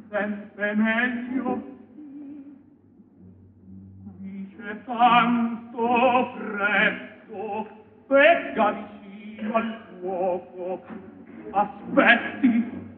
sempre meglio. Dice tanto freddo, vegga vicino al fuoco, aspetti